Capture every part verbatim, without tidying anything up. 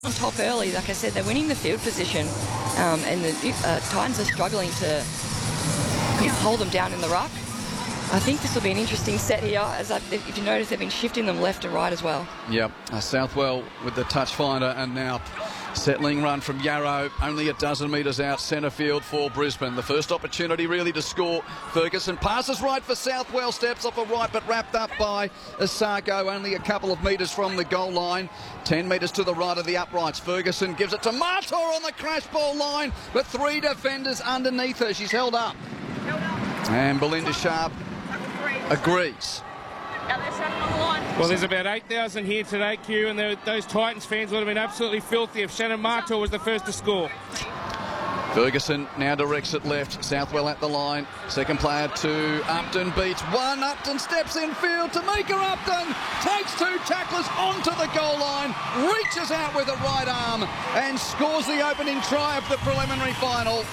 on top early. Like I said, they're winning the field position, um, and the uh, Titans are struggling to hold them down in the ruck. I think this will be an interesting set here, as I, if you notice, they've been shifting them left and right as well. Yep, uh, Southwell with the touch finder, and now settling run from Yarrow, only a dozen metres out centre field for Brisbane. The first opportunity really to score. Ferguson passes right for Southwell, steps off a right but wrapped up by Isago, only a couple of metres from the goal line. ten metres to the right of the uprights. Ferguson gives it to Martor on the crash ball line, but three defenders underneath her. She's held up. And Belinda Sharp agrees. Well, there's about eight thousand here today, Q, and those Titans fans would have been absolutely filthy if Shannon Martor was the first to score. Ferguson now directs it left. Southwell at the line. Second player to Upton, beats one. Upton steps in field. Tamika Upton takes two tacklers onto the goal line, reaches out with a right arm and scores the opening try of the preliminary final.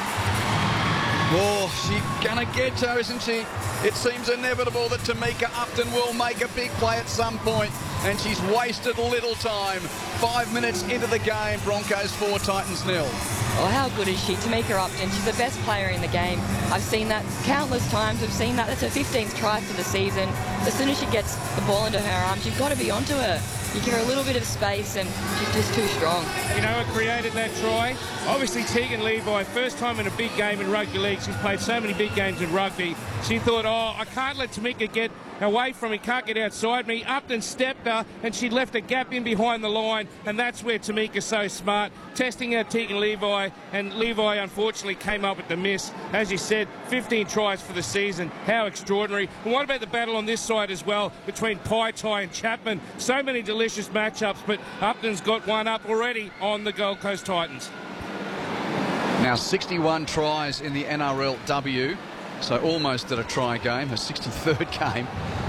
Oh, she's going to get to, isn't she? It seems inevitable that Tamika Upton will make a big play at some point, and she's wasted little time. Five minutes into the game, Broncos four, Titans nil. Oh, how good is she? Tamika Upton, she's the best player in the game. I've seen that countless times. I've seen that. That's her fifteenth try for the season. As soon as she gets the ball into her arms, you've got to be onto her. You give her a little bit of space and she's just too strong. You know who created that try? Obviously Tegan Levi, first time in a big game in rugby league. She's played so many big games in rugby. She thought, oh, I can't let Tamika get away from me, can't get outside me. Upton stepped her and she left a gap in behind the line, and that's where Tamika's so smart. Testing out Tegan Levi, and Levi unfortunately came up with the miss. As you said, fifteen tries for the season. How extraordinary. And what about the battle on this side as well between Paitai and Chapman? So many delicious matchups, but Upton's got one up already on the Gold Coast Titans. Now sixty-one tries in the N R L W, so almost at a try game, her sixty-third game.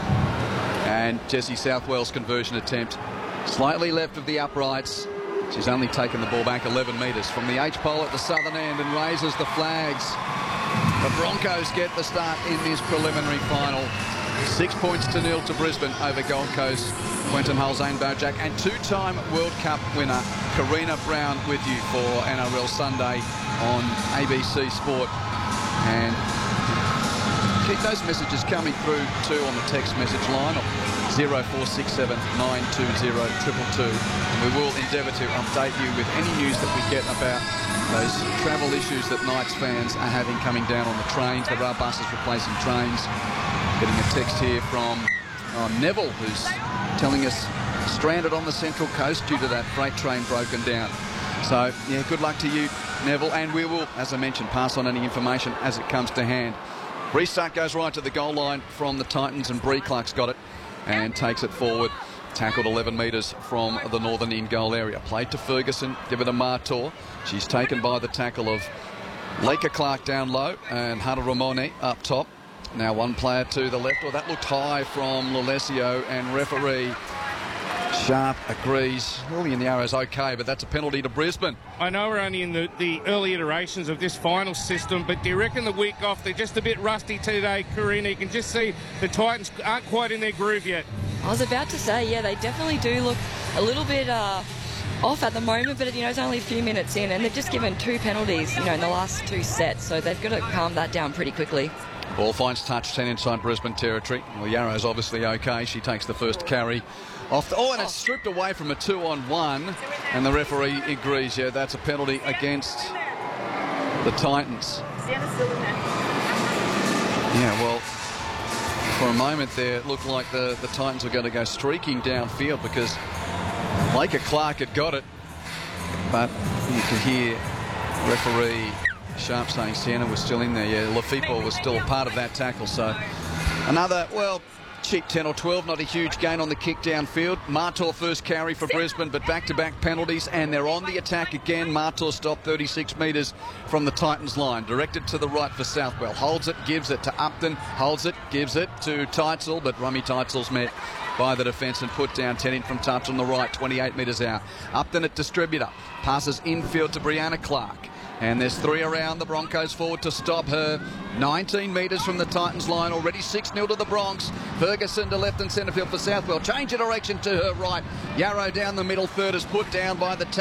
And Jessie Southwell's conversion attempt slightly left of the uprights. She's only taken the ball back eleven metres from the H-pole at the southern end and raises the flags. The Broncos get the start in this preliminary final. Six points to nil to Brisbane over Gold Coast. Quentin Hull, Zane Bojack, and two-time World Cup winner Karina Brown with you for N R L Sunday on A B C Sport. And keep those messages coming through too on the text message line of zero four six seven nine two zero two two two. We will endeavour to update you with any news that we get about those travel issues that Knights fans are having coming down on the trains. There are buses replacing trains. Getting a text here from oh, Neville, who's telling us stranded on the Central Coast due to that freight train broken down. So, yeah, good luck to you, Neville, and we will, as I mentioned, pass on any information as it comes to hand. Restart goes right to the goal line from the Titans, and Bree Clark's got it and takes it forward. Tackled eleven metres from the northern in goal area. Played to Ferguson, give it to Martor. She's taken by the tackle of Leica Clark down low and Hada Ramone up top. Now one player to the left. Well, that looked high from Lolesio, and referee Sharp agrees. Early in the arrow's okay, but that's a penalty to Brisbane. I know we're only in the, the early iterations of this final system, but do you reckon the week off, they're just a bit rusty today, Karina? You can just see the Titans aren't quite in their groove yet. I was about to say, yeah, they definitely do look a little bit uh, off at the moment, but, you know, it's only a few minutes in, and they've just given two penalties, you know, in the last two sets, so they've got to calm that down pretty quickly. Ball finds touch, ten inside Brisbane territory. Well, Yarrow's obviously okay. She takes the first carry off. The, oh, and it's stripped away from a two-on-one, and the referee agrees. Yeah, that's a penalty against the Titans. Yeah, well, for a moment there, it looked like the, the Titans were going to go streaking downfield because Leica Clark had got it, but you could hear referee Sharp saying Sienna was still in there. Yeah, Lafipo was still a part of that tackle. So another, well, cheap ten or twelve, not a huge gain on the kick downfield. Martor first carry for Brisbane, but back-to-back penalties, and they're on the attack again. Martor stopped thirty-six metres from the Titans line, directed to the right for Southwell. Holds it, gives it to Upton, holds it, gives it to Teitzel, but Rummy Teitzel's met by the defence and put down. ten in from touch on the right, twenty-eight metres out. Upton at distributor, passes infield to Brianna Clark. And there's three around the Broncos forward to stop her. nineteen metres from the Titans line, already six nil to the Bronx. Ferguson to left and centre field for Southwell. Change of direction to her right. Yarrow down the middle third is put down by the